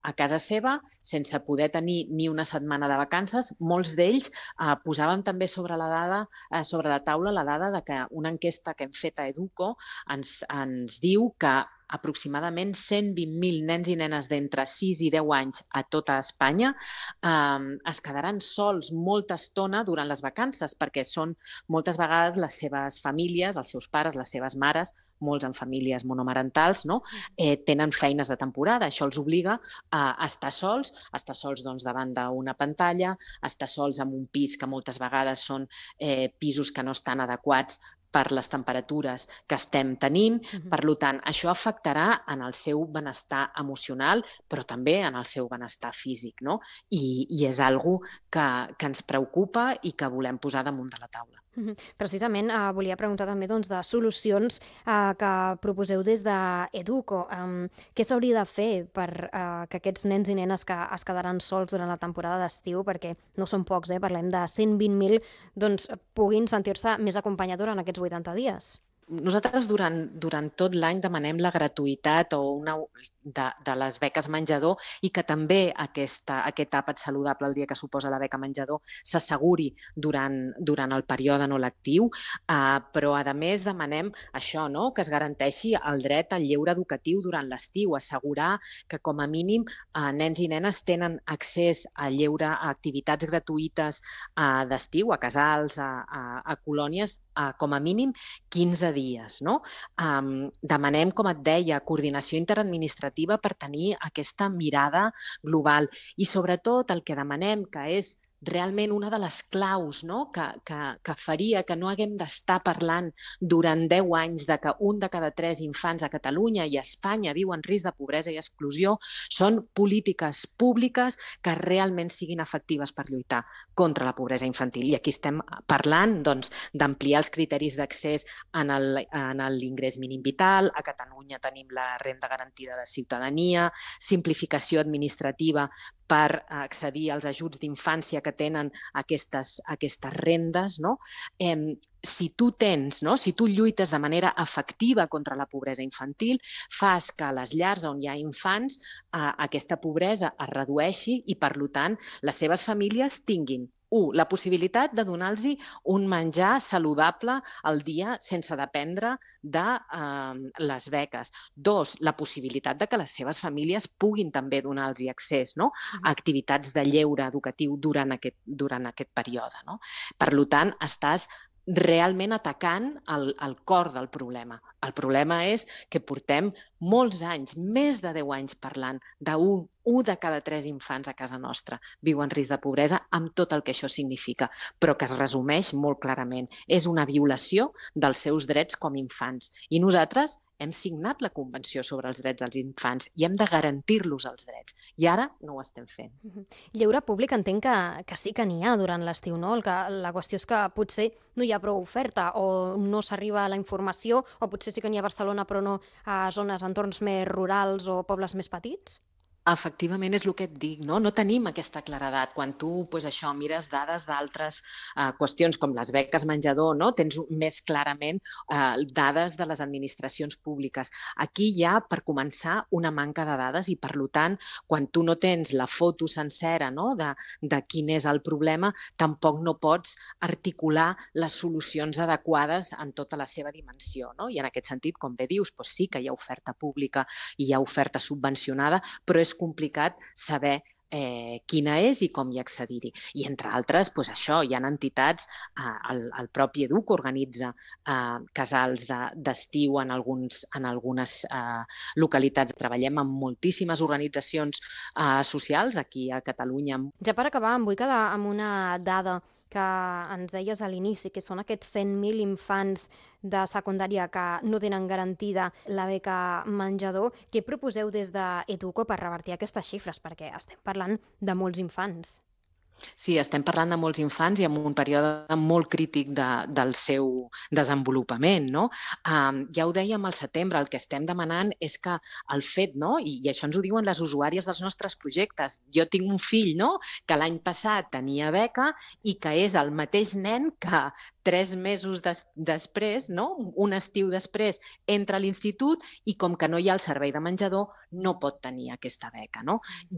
a casa seva sense poder tenir ni una setmana de vacances. Molts d'ells posàvem també sobre la taula la dada de que una enquesta que hem fet a Educo ens diu que aproximadament 120.000 nens i nenes d'entre 6 i 10 anys a tota Espanya es quedaran sols molta estona durant les vacances, perquè són moltes vegades les seves famílies, els seus pares, les seves mares, molts en famílies monomarentals, no? Tenen feines de temporada. Això els obliga a estar sols doncs, davant d'una pantalla, a estar sols en un pis que moltes vegades són pisos que no estan adequats per les temperatures que estem tenint. Per tant, això afectarà en el seu benestar emocional, però també en el seu benestar físic, no? I és algo que ens preocupa i que volem posar damunt de la taula. Precisament volia preguntar també de solucions que proposeu des d'Educo. Què s'hauria de fer per que aquests nens i nenes que es quedaran sols durant la temporada d'estiu, perquè no són pocs, parlem de 120.000, doncs puguin sentir-se més acompanyats durant aquests 80 dies? Nosaltres durant tot l'any demanem la gratuïtat de les beques menjador i que també aquest àpat saludable, el dia que suposa la beca menjador, s'asseguri durant el període no lectiu, però a més demanem això, no? Que es garanteixi el dret al lleure educatiu durant l'estiu, assegurar que com a mínim nens i nenes tenen accés a lleure, a activitats gratuïtes d'estiu, a casals, a colònies, com a mínim 15 dies. No? Demanem, com et deia, coordinació interadministrativa per tenir aquesta mirada global i sobretot el que demanem, que és realment una de les claus, no? que faria que no haguem d'estar parlant durant 10 anys de que un de cada 3 infants a Catalunya i a Espanya viu en risc de pobresa i exclusió, són polítiques públiques que realment siguin efectives per lluitar contra la pobresa infantil. I aquí estem parlant d'ampliar els criteris d'accés en l'ingrés mínim vital. A Catalunya tenim la renda garantida de ciutadania, simplificació administrativa per accedir als ajuts d'infància que tenen aquestes rendes. No? Si tu lluites de manera efectiva contra la pobresa infantil, fas que a les llars on hi ha infants aquesta pobresa es redueixi i, per tant, les seves famílies tinguin la possibilitat de donar-los un menjar saludable al dia sense dependre de les beques. 2, la possibilitat de que les seves famílies puguin també donar-los accés, no? A activitats de lleure educatiu durant aquest període. No? Per tant, estàs realment atacant el cor del problema. El problema és que portem molts anys, més de 10 anys parlant d'un de cada 3 infants a casa nostra viu en risc de pobresa, amb tot el que això significa, però que es resumeix molt clarament. És una violació dels seus drets com a infants. I nosaltres hem signat la Convenció sobre els drets dels infants i hem de garantir-los els drets. I ara no ho estem fent. Lleure públic entenc que sí que n'hi ha durant l'estiu, no? La qüestió és que potser no hi ha prou oferta o no s'arriba a la informació, o potser sí que n'hi ha a Barcelona però no a zones, entorns més rurals o pobles més petits? Efectivament, és el que et dic, no? No tenim aquesta claredat. Quan tu mires dades d'altres qüestions com les beques menjador, no? Tens més clarament dades de les administracions públiques. Aquí hi ha, per començar, una manca de dades i, per tant, quan tu no tens la foto sencera, no? de quin és el problema, tampoc no pots articular les solucions adequades en tota la seva dimensió. No? I en aquest sentit, com bé dius, doncs sí que hi ha oferta pública i hi ha oferta subvencionada, però és complicat saber quina és i com hi accedir-hi. I, entre altres, això, hi ha entitats, el propi Educo organitza casals d'estiu en algunes localitats. Treballem amb moltíssimes organitzacions socials aquí a Catalunya. Ja per acabar, em vull quedar amb una dada que ens deies a l'inici, que són aquests 100.000 infants de secundària que no tenen garantida la beca menjador. Què proposeu des d'Educo per revertir aquestes xifres? Perquè estem parlant de molts infants. Sí, estem parlant de molts infants i en un període molt crític del seu desenvolupament. No? Ja ho dèiem al setembre, el que estem demanant és que el fet, no? I això ens ho diuen les usuàries dels nostres projectes. Jo tinc un fill, no? Que l'any passat tenia beca i que és el mateix nen que 3 mesos després, no? Un estiu després, entra a l'institut i com que no hi ha el servei de menjador, no pot tenir aquesta beca. No?